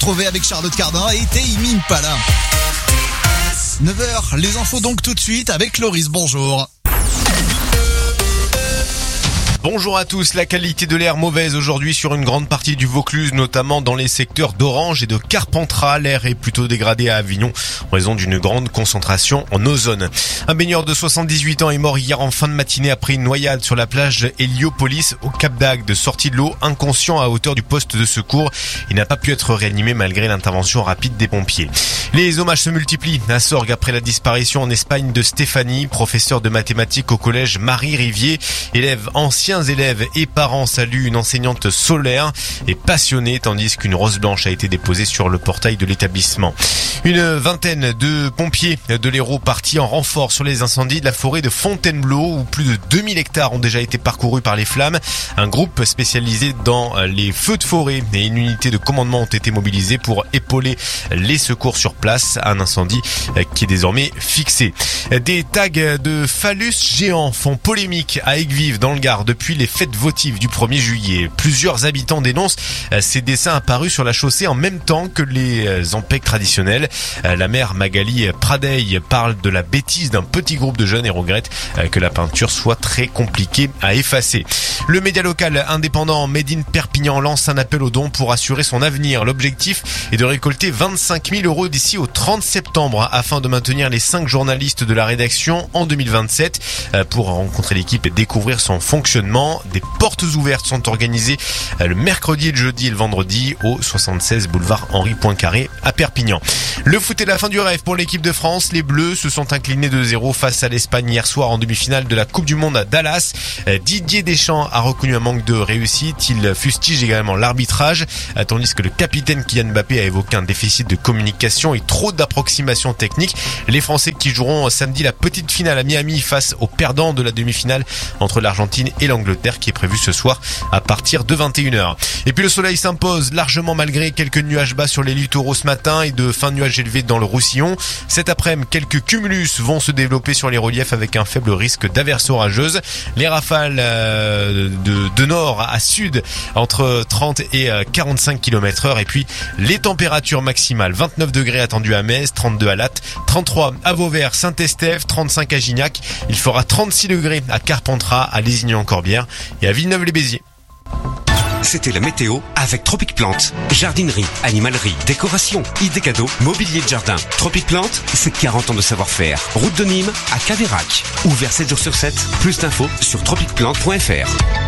retrouver avec Charlotte Cardin et Tame Impala. 9h, les infos donc tout de suite avec Loris, bonjour. Bonjour à tous, la qualité de l'air mauvaise aujourd'hui sur une grande partie du Vaucluse, notamment dans les secteurs d'Orange et de Carpentras. L'air est plutôt dégradé à Avignon en raison d'une grande concentration en ozone. Un baigneur de 78 ans est mort hier en fin de matinée après une noyade sur la plage Héliopolis au Cap d'Agde. Sorti de l'eau, inconscient à hauteur du poste de secours, il n'a pas pu être réanimé malgré l'intervention rapide des pompiers. Les hommages se multiplient à Sorgues après la disparition en Espagne de Stéphanie, professeure de mathématiques au collège Marie-Rivier. Anciens élèves et parents saluent une enseignante solaire et passionnée, tandis qu'une rose blanche a été déposée sur le portail de l'établissement. Une vingtaine de pompiers de l'Hérault partis en renfort sur les incendies de la forêt de Fontainebleau où plus de 2000 hectares ont déjà été parcourus par les flammes. Un groupe spécialisé dans les feux de forêt et une unité de commandement ont été mobilisés pour épauler les secours sur place. Un incendie qui est désormais fixé. Des tags de phallus géants font polémique à Aigues-Vives dans le Gard depuis les fêtes votives du 1er juillet. Plusieurs habitants dénoncent ces dessins apparus sur la chaussée en même temps que les empecques traditionnels. La maire Magali Pradeil parle de la bêtise d'un petit groupe de jeunes et regrette que la peinture soit très compliquée à effacer. Le média local indépendant Made in Perpignan lance un appel aux dons pour assurer son avenir. L'objectif est de récolter 25 000 € d'ici au 30 septembre afin de maintenir les 5 journalistes de la rédaction en 2027. Pour rencontrer l'équipe et découvrir son fonctionnement, des portes ouvertes sont organisées le mercredi, le jeudi et le vendredi au 76 boulevard Henri Poincaré à Perpignan. Le foot est la fin du rêve pour l'équipe de France. Les Bleus se sont inclinés 2-0 face à l'Espagne hier soir en demi-finale de la Coupe du Monde à Dallas. Didier Deschamps a reconnu un manque de réussite. Il fustige également l'arbitrage, tandis que le capitaine Kylian Mbappé a évoqué un déficit de communication et trop d'approximations techniques. Les Français qui joueront samedi la petite finale à Miami face aux perdants de la demi-finale entre l'Argentine et l'Angleterre qui est prévue ce soir à partir de 21h. Et puis le soleil s'impose largement malgré quelques nuages bas sur les littoraux ce matin et de fins de nuages élevés dans le Roussillon. Cet après-midi, quelques cumulus vont se développer sur les reliefs avec un faible risque d'averses orageuses. Les rafales de nord à sud entre 30 et 45 km/h et puis les températures maximales 29 degrés attendus à Metz, 32 à Latte, 33 à Vauvert, Saint-Estève, 35 à Gignac. Il fera 36 degrés à Carpentras, à Lézignan-Corbière et à Villeneuve-les-Béziers. C'était la météo avec Tropic Plante. Jardinerie, animalerie, décoration, idées cadeaux, mobilier de jardin. Tropic Plante, c'est 40 ans de savoir-faire. Route de Nîmes à Caveyrac. Ouvert 7 jours sur 7. Plus d'infos sur tropicplante.fr.